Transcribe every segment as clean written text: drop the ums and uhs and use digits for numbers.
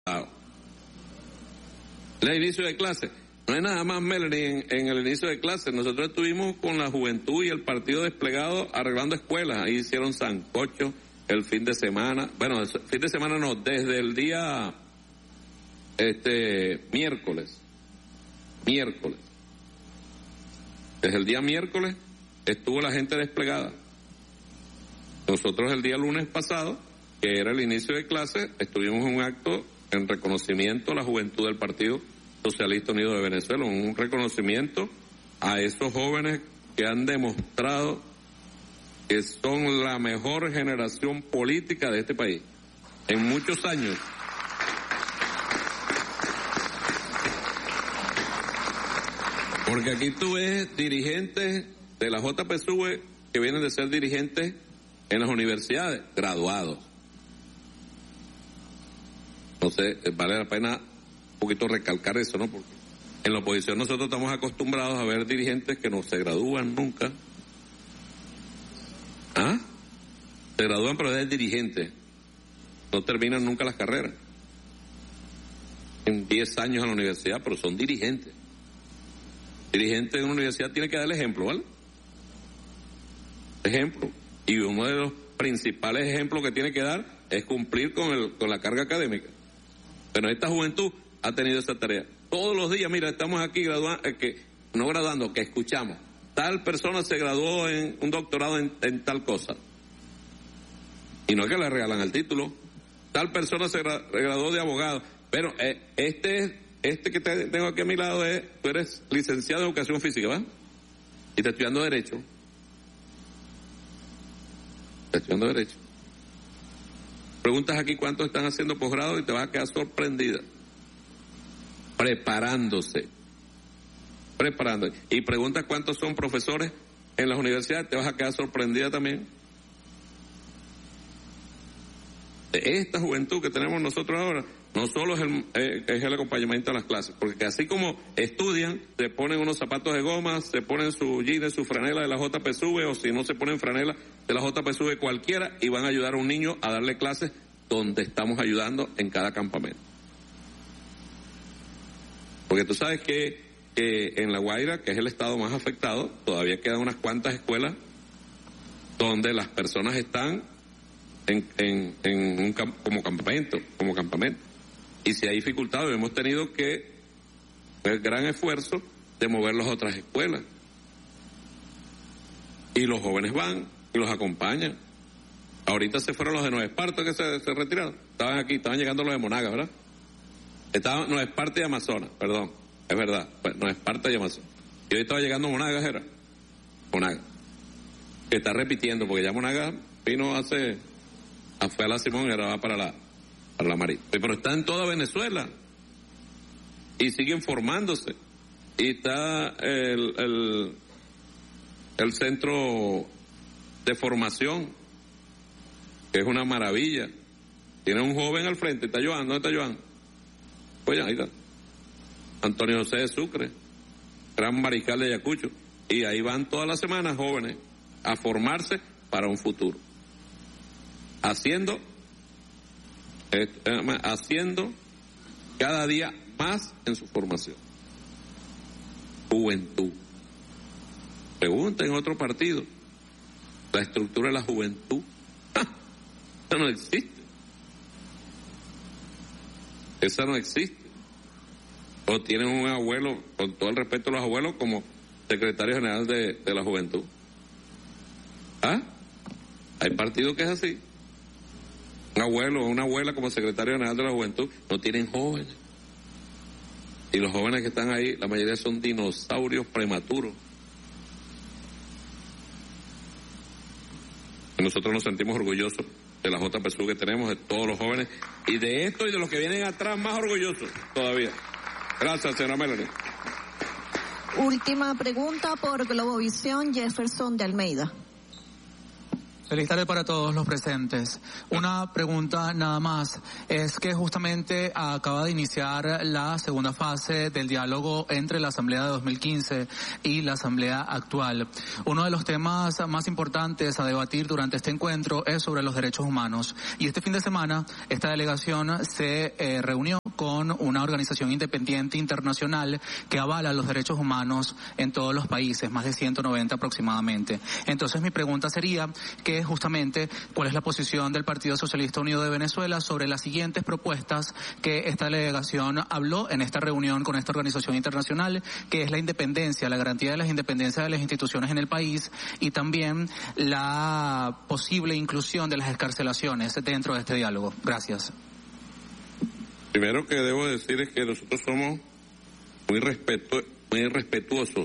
El inicio de clase. No es nada más, Melanie, en el inicio de clase. Nosotros estuvimos con la juventud y el partido desplegado arreglando escuelas. Ahí hicieron sancocho el fin de semana. Bueno, el fin de semana no, desde el día miércoles. Desde el día miércoles estuvo la gente desplegada. Nosotros el día lunes pasado, que era el inicio de clase, estuvimos en un acto en reconocimiento a la juventud del Partido Socialista Unido de Venezuela, un reconocimiento a esos jóvenes que han demostrado que son la mejor generación política de este país en muchos años. Porque aquí tú ves dirigentes de la JPSUV que vienen de ser dirigentes en las universidades, graduados. Entonces, vale la pena un poquito recalcar eso, ¿no? Porque en la oposición nosotros estamos acostumbrados a ver dirigentes que no se gradúan nunca. Se gradúan pero es dirigente. No terminan nunca las carreras. En 10 años en la universidad, pero son dirigentes. Dirigente de una universidad tiene que dar el ejemplo, ¿vale? Ejemplo. Y uno de los principales ejemplos que tiene que dar es cumplir con la carga académica. Pero esta juventud ha tenido esa tarea. Todos los días, mira, estamos aquí graduando, que escuchamos. Tal persona se graduó en un doctorado en tal cosa. Y no es que le regalan el título. Tal persona se graduó de abogado. Pero este que tengo aquí a mi lado tú eres licenciado en Educación Física, ¿va? Y te estudiando Derecho. Preguntas aquí cuántos están haciendo posgrado y te vas a quedar sorprendida. Preparándose. Y preguntas cuántos son profesores en las universidades, te vas a quedar sorprendida también. De esta juventud que tenemos nosotros ahora, no solo es el acompañamiento a las clases, porque así como estudian, se ponen unos zapatos de goma, se ponen su jeans, su franela de la JPSUV, o si no se ponen franela de la JPSUV cualquiera, y van a ayudar a un niño a darle clases donde estamos ayudando en cada campamento. Porque tú sabes que en La Guaira, que es el estado más afectado, todavía quedan unas cuantas escuelas donde las personas están como campamento. Y si hay dificultades, hemos tenido que hacer gran esfuerzo de moverlos a otras escuelas. Y los jóvenes van y los acompañan. Ahorita se fueron los de Nueva Esparta que se retiraron. Estaban llegando los de Monaga, ¿verdad? Nueva Esparta y Amazonas, perdón. Es verdad, Nueva Esparta y Amazonas. Y hoy estaba llegando Monaga, era. Monaga. Que está repitiendo, porque ya Monaga vino fue a la Simón y ahora va para la María. Pero está en toda Venezuela. Y siguen formándose. Y está el centro de formación, que es una maravilla. Tiene un joven al frente, está Joan, ¿dónde está Joan? Pues ahí está. Antonio José de Sucre, gran mariscal de Ayacucho. Y ahí van todas las semanas jóvenes a formarse para un futuro. Haciendo cada día más en su formación. Juventud. Pregunta en otro partido. La estructura de la juventud. Esa no existe. Esa no existe. O tienen un abuelo, con todo el respeto a los abuelos, como secretario general de la juventud. Hay partidos que es así. Un abuelo o una abuela como secretario general de la juventud, no tienen jóvenes. Y los jóvenes que están ahí, la mayoría son dinosaurios prematuros. Y nosotros nos sentimos orgullosos de la JPSU que tenemos, de todos los jóvenes, y de esto y de los que vienen atrás, más orgullosos todavía. Gracias, señora Melanie. Última pregunta por Globovisión, Jefferson de Almeida. Feliz tarde para todos los presentes. Una pregunta nada más. Es que justamente acaba de iniciar la segunda fase del diálogo entre la Asamblea de 2015 y la Asamblea actual. Uno de los temas más importantes a debatir durante este encuentro es sobre los derechos humanos. Y este fin de semana, esta delegación se reunió con una organización independiente internacional que avala los derechos humanos en todos los países, más de 190 aproximadamente. Entonces mi pregunta sería que justamente cuál es la posición del Partido Socialista Unido de Venezuela sobre las siguientes propuestas que esta delegación habló en esta reunión con esta organización internacional, que es la independencia, la garantía de la independencia de las instituciones en el país y también la posible inclusión de las excarcelaciones dentro de este diálogo. Gracias. Primero que debo decir es que nosotros somos muy respetuosos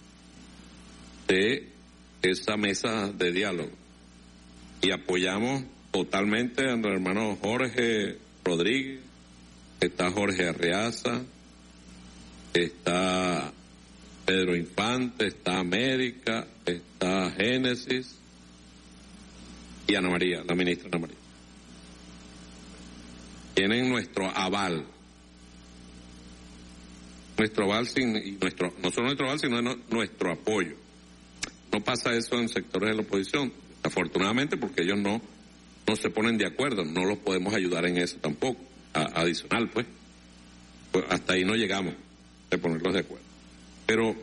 de esa mesa de diálogo y apoyamos totalmente a nuestro hermano Jorge Rodríguez, está Jorge Arreaza, está Pedro Infante, está América, está Génesis y Ana María, la ministra Ana María. Tienen nuestro aval. Nuestro aval no solo nuestro aval, sino nuestro apoyo. No pasa eso en sectores de la oposición, afortunadamente, porque ellos no se ponen de acuerdo, no los podemos ayudar en eso tampoco. Adicional, pues hasta ahí no llegamos de ponerlos de acuerdo. Pero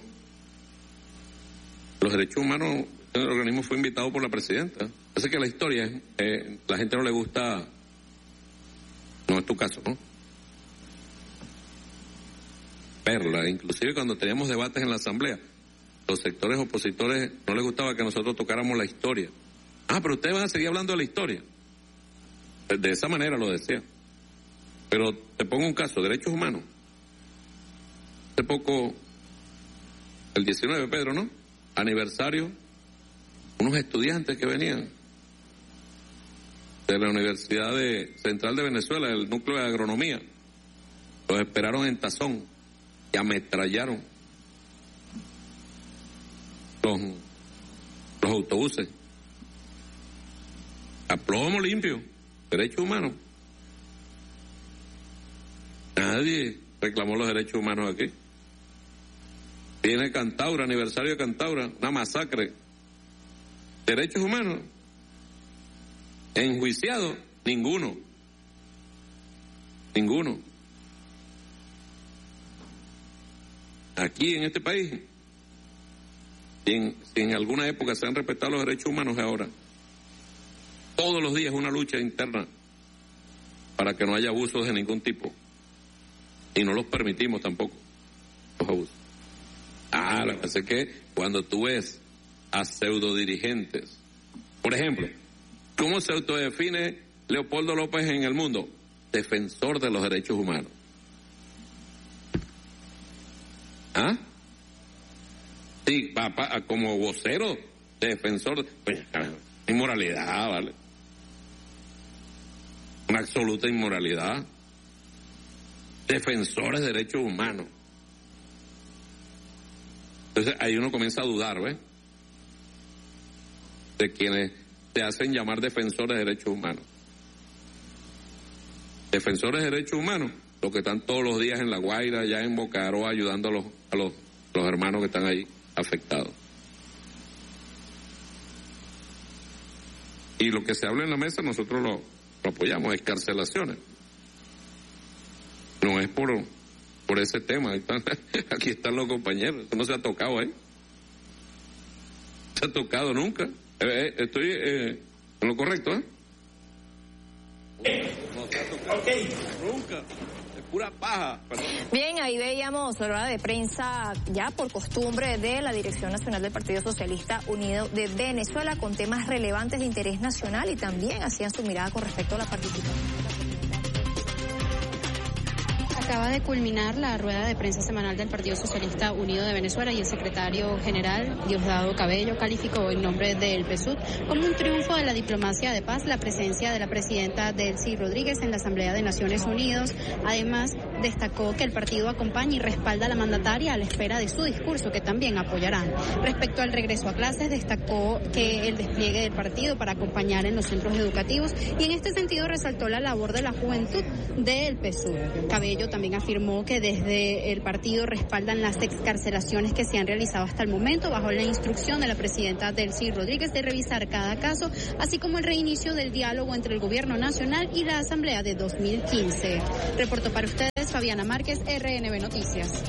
los derechos humanos, el organismo fue invitado por la presidenta. Así que la historia, la gente no le gusta, no es tu caso, ¿no? Verla, inclusive cuando teníamos debates en la asamblea, los sectores opositores no les gustaba que nosotros tocáramos la historia. Pero ustedes van a seguir hablando de la historia. De esa manera lo decía. Pero te pongo un caso, derechos humanos. Hace poco, el 19, Pedro, ¿no? Aniversario, unos estudiantes que venían de la Universidad Central de Venezuela, del núcleo de agronomía, los esperaron en Tazón y ametrallaron los autobuses. A plomo limpio, derechos humanos. Nadie reclamó los derechos humanos aquí. Viene Cantaura, aniversario de Cantaura, una masacre. Derechos humanos. Enjuiciados, ninguno. Aquí en este país, si en alguna época se han respetado los derechos humanos, ahora todos los días una lucha interna para que no haya abusos de ningún tipo, y no los permitimos tampoco, los abusos. Lo que pasa es que cuando tú ves a pseudo dirigentes, por ejemplo, ¿cómo se autodefine Leopoldo López en el mundo? Defensor de los derechos humanos. Sí, como vocero, defensor, pues, inmoralidad, ¿vale? Una absoluta inmoralidad. Defensores de derechos humanos. Entonces ahí uno comienza a dudar, ¿ves? De quienes se hacen llamar defensores de derechos humanos. Defensores de derechos humanos, los que están todos los días en La Guaira, ya en Bocaroa, ayudando a los hermanos que están ahí afectados. Y lo que se habla en la mesa nosotros lo apoyamos, excarcelaciones. No es por ese tema. Aquí están los compañeros, eso no se ha tocado ahí. No se ha tocado nunca. Estoy en lo correcto, ¿eh? No se ha tocado nunca. Es pura paja. Perdón. Bien, ahí veíamos la rueda de prensa ya por costumbre de la Dirección Nacional del Partido Socialista Unido de Venezuela con temas relevantes de interés nacional y también hacían su mirada con respecto a la participación. Acaba de culminar la rueda de prensa semanal del Partido Socialista Unido de Venezuela y el secretario general, Diosdado Cabello, calificó en nombre del PSUV como un triunfo de la diplomacia de paz la presencia de la presidenta Delcy Rodríguez en la Asamblea de Naciones Unidas. Además, destacó que el partido acompaña y respalda a la mandataria a la espera de su discurso, que también apoyarán. Respecto al regreso a clases, destacó que el despliegue del partido para acompañar en los centros educativos y en este sentido resaltó la labor de la juventud del PSUV. Cabello también afirmó que desde el partido respaldan las excarcelaciones que se han realizado hasta el momento bajo la instrucción de la presidenta Delcy Rodríguez de revisar cada caso, así como el reinicio del diálogo entre el gobierno nacional y la Asamblea de 2015. Reportó para ustedes Fabiana Márquez, RNB Noticias.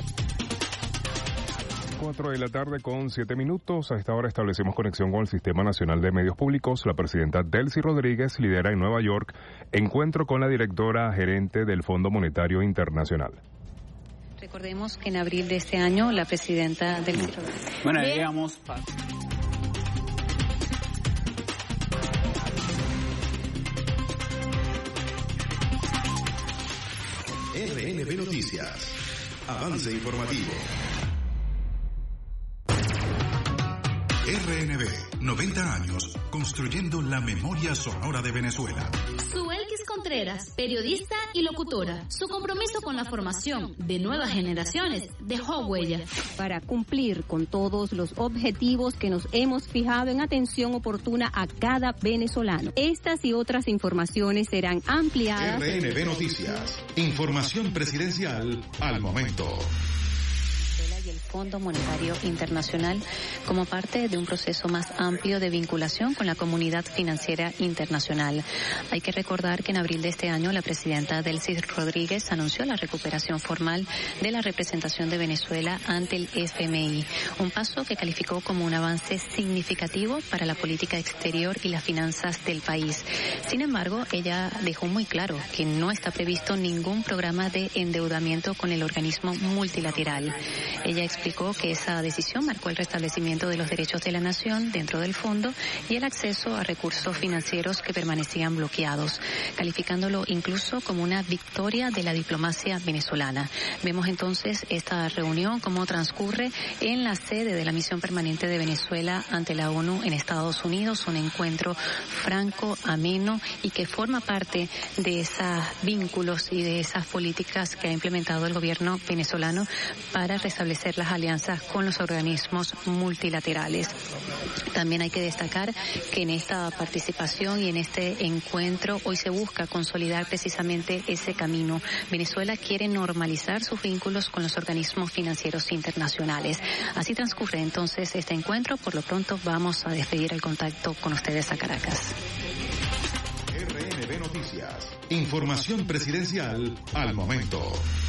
4 de la tarde con 7 minutos. A esta hora establecemos conexión con el Sistema Nacional de Medios Públicos. La presidenta Delcy Rodríguez lidera en Nueva York encuentro con la directora gerente del Fondo Monetario Internacional. Recordemos que en abril de este año la presidenta del... Bueno, digamos... RNB Noticias. Avance informativo. RNB, 90 años, construyendo la memoria sonora de Venezuela. Suelkis Contreras, periodista y locutora. Su compromiso con la formación de nuevas generaciones dejó huella. Para cumplir con todos los objetivos que nos hemos fijado en atención oportuna a cada venezolano. Estas y otras informaciones serán ampliadas. RNB Noticias, información presidencial al momento. Y el Fondo Monetario Internacional como parte de un proceso más amplio de vinculación con la comunidad financiera internacional. Hay que recordar que en abril de este año la presidenta Delcy Rodríguez anunció la recuperación formal de la representación de Venezuela ante el FMI, un paso que calificó como un avance significativo para la política exterior y las finanzas del país. Sin embargo, ella dejó muy claro que no está previsto ningún programa de endeudamiento con el organismo multilateral. Ella explicó que esa decisión marcó el restablecimiento de los derechos de la nación dentro del fondo y el acceso a recursos financieros que permanecían bloqueados, calificándolo incluso como una victoria de la diplomacia venezolana. Vemos entonces esta reunión cómo transcurre en la sede de la Misión Permanente de Venezuela ante la ONU en Estados Unidos, un encuentro franco, ameno y que forma parte de esos vínculos y de esas políticas que ha implementado el gobierno venezolano para restablecer las alianzas con los organismos multilaterales. También hay que destacar que en esta participación y en este encuentro hoy se busca consolidar precisamente ese camino. Venezuela quiere normalizar sus vínculos con los organismos financieros internacionales. Así transcurre entonces este encuentro. Por lo pronto vamos a despedir el contacto con ustedes a Caracas. RNB Noticias, información presidencial al momento.